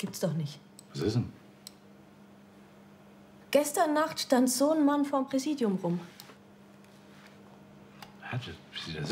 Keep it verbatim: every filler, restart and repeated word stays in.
gibt's doch nicht. Was ist denn? Gestern Nacht stand so ein Mann vorm Präsidium rum. Ja, das,